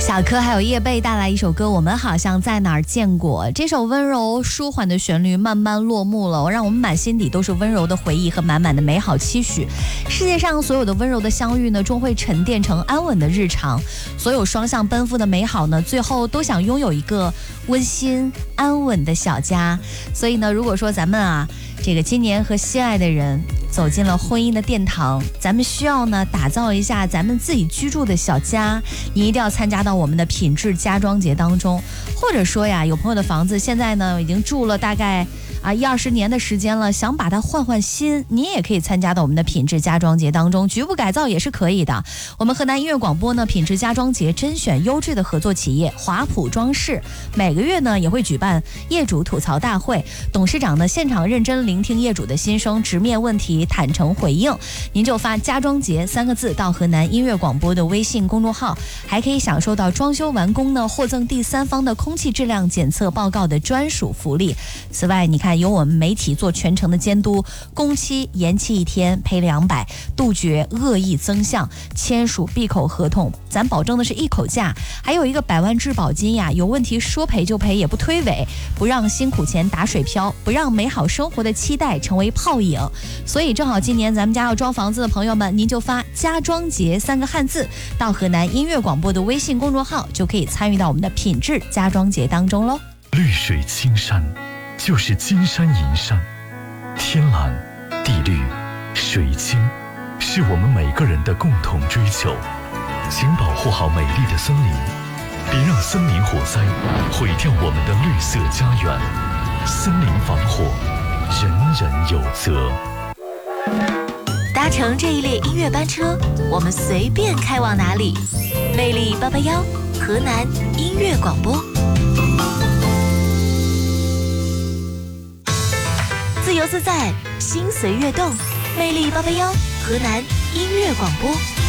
小柯还有叶蓓带来一首歌《我们好像在哪儿见过》，这首温柔舒缓的旋律慢慢落幕了，让我们满心底都是温柔的回忆和满满的美好期许。世界上所有的温柔的相遇呢，终会沉淀成安稳的日常。所有双向奔赴的美好呢，最后都想拥有一个温馨安稳的小家。所以呢，如果说咱们这个今年和心爱的人走进了婚姻的殿堂，咱们需要呢打造一下咱们自己居住的小家，你一定要参加到我们的品质家装节当中。或者说呀，有朋友的房子现在呢已经住了大概10-20年的时间了，想把它换换新，你也可以参加到我们的品质家装节当中，局部改造也是可以的。我们河南音乐广播呢品质家装节甄选优质的合作企业华普装饰，每个月呢也会举办业主吐槽大会，董事长呢现场认真聆听业主的心声，直面问题，坦诚回应。您就发家装节3个字到河南音乐广播的微信公众号，还可以享受到装修完工呢获赠第三方的空气质量检测报告的专属福利。此外，你看由我们媒体做全程的监督，工期延期1天赔200，杜绝恶意增项，签署闭口合同，咱保证的是一口价，还有一个100万质保金呀，有问题说赔就赔，也不推诿，不让辛苦钱打水漂，不让美好生活的期待成为泡影。所以正好今年咱们家要装房子的朋友们，您就发家装节3个汉字到河南音乐广播的微信公众号，就可以参与到我们的品质家装节当中喽。 绿水青山就是金山银山，天蓝地绿水清是我们每个人的共同追求。请保护好美丽的森林，别让森林火灾毁掉我们的绿色家园。森林防火，人人有责。 搭乘这一列音乐班车，我们随便开往哪里。魅力881，河南音乐广播。自由自在，心随悦动。魅力881，河南音乐广播。